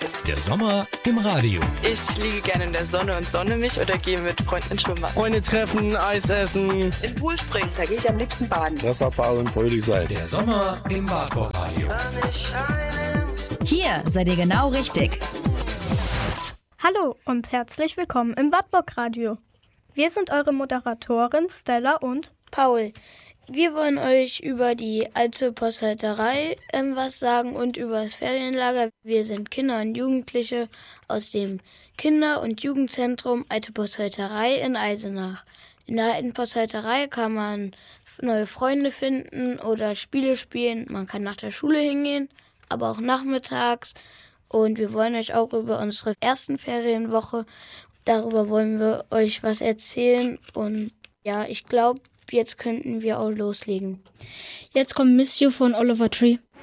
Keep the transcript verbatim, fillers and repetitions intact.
Der Sommer im Radio. Ich liege gerne in der Sonne und sonne mich oder gehe mit Freunden ins Schwimmbad. Freunde treffen, Eis essen. In den Pool springen, da gehe ich am liebsten baden. Wasserball und fröhlich sein. Der Sommer im Wartburg Radio. Hier seid ihr genau richtig. Hallo und herzlich willkommen im Wartburg Radio. Wir sind eure Moderatoren Stella und Paul. Wir wollen euch über die alte Postleiterei ähm, was sagen und über das Ferienlager. Wir sind Kinder und Jugendliche aus dem Kinder- und Jugendzentrum Alte Postleiterei in Eisenach. In der alten Postleiterei kann man neue Freunde finden oder Spiele spielen. Man kann nach der Schule hingehen, aber auch nachmittags. Und wir wollen euch auch über unsere ersten Ferienwoche, darüber wollen wir euch was erzählen. Und ja, ich glaube, jetzt könnten wir auch loslegen. Jetzt kommt Miss You von Oliver Tree.